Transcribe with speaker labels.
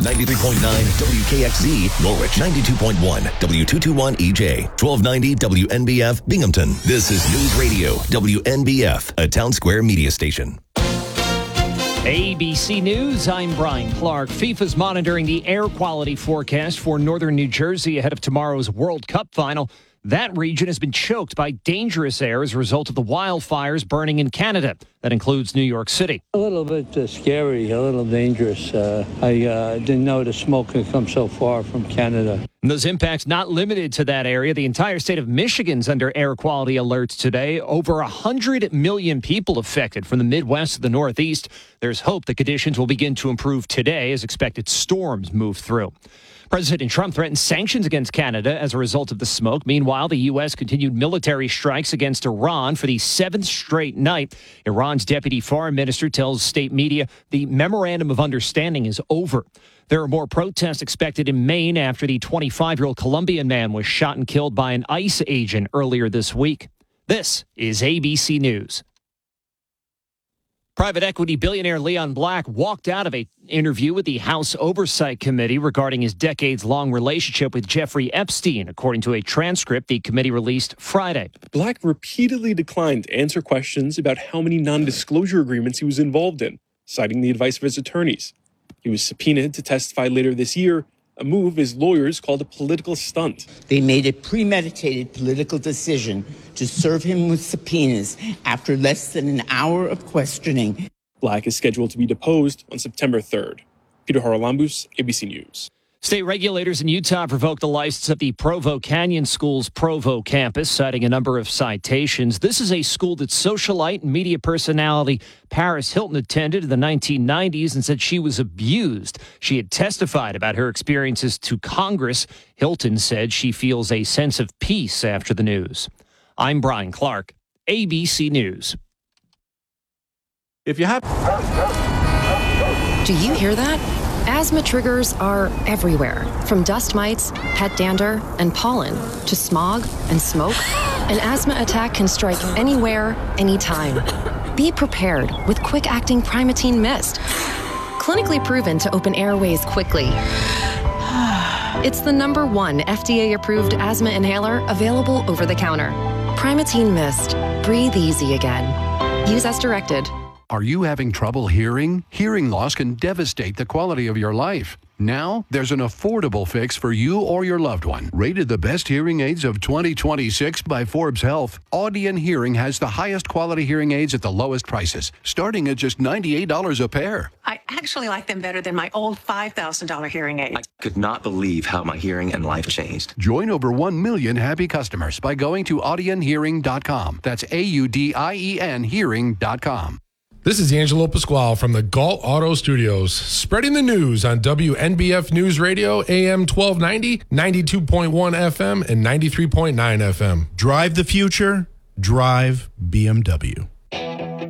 Speaker 1: 93.9 WKXZ, Norwich. 92.1 W221 EJ. 1290 WNBF, Binghamton. This is News Radio, WNBF, a Town Square media station.
Speaker 2: ABC News, I'm Brian Clark. FIFA's monitoring the air quality forecast for northern New Jersey ahead of tomorrow's World Cup final. That region has been choked by dangerous air as a result of the wildfires burning in Canada. That includes New York City.
Speaker 3: A little bit scary, a little dangerous. I didn't know the smoke could come so far from Canada.
Speaker 2: And those impacts not limited to that area. The entire state of Michigan's under air quality alerts today. Over 100 million people affected from the Midwest to the Northeast. There's hope the conditions will begin to improve today as expected storms move through. President Trump threatened sanctions against Canada as a result of the smoke. Meanwhile, the U.S. continued military strikes against Iran for the seventh straight night. Iran's deputy foreign minister tells state media the memorandum of understanding is over. There are more protests expected in Maine after the 25-year-old Colombian man was shot and killed by an ICE agent earlier this week. This is ABC News. Private equity billionaire Leon Black walked out of an interview with the House Oversight Committee regarding his decades-long relationship with Jeffrey Epstein, according to a transcript the committee released Friday.
Speaker 4: Black repeatedly declined to answer questions about how many non-disclosure agreements he was involved in, citing the advice of his attorneys. He was subpoenaed to testify later this year, a move his lawyers called a political stunt.
Speaker 5: They made a premeditated political decision to serve him with subpoenas after less than an hour of questioning.
Speaker 4: Black is scheduled to be deposed on September 3rd. Peter Haralambous, ABC News.
Speaker 2: State regulators in Utah revoked the license of the Provo Canyon School's Provo campus, citing a number of citations. This is a school that socialite and media personality Paris Hilton attended in the 1990s and said she was abused. She had testified about her experiences to Congress. Hilton said she feels a sense of peace after the news. I'm Brian Clark, ABC News.
Speaker 6: If you have...
Speaker 7: Do you hear that? Asthma triggers are everywhere, from dust mites, pet dander, and pollen, to smog and smoke. An asthma attack can strike anywhere, anytime. Be prepared with quick-acting Primatene Mist. Clinically proven to open airways quickly. It's the #1 FDA-approved asthma inhaler available over the counter. Primatene Mist. Breathe easy again. Use as directed.
Speaker 8: Are you having trouble hearing? Hearing loss can devastate the quality of your life. Now, there's an affordable fix for you or your loved one. Rated the best hearing aids of 2026 by Forbes Health, Audien Hearing has the highest quality hearing aids at the lowest prices, starting at just $98 a pair.
Speaker 9: I actually like them better than my old $5,000 hearing aids.
Speaker 10: I could not believe how my hearing and life changed.
Speaker 8: Join over 1 million happy customers by going to AudienHearing.com. That's AUDIEN Hearing.com.
Speaker 11: This is Angelo Pasquale from the Galt Auto Studios, spreading the news on WNBF News Radio, AM 1290, 92.1 FM, and 93.9 FM.
Speaker 12: Drive the future, drive BMW.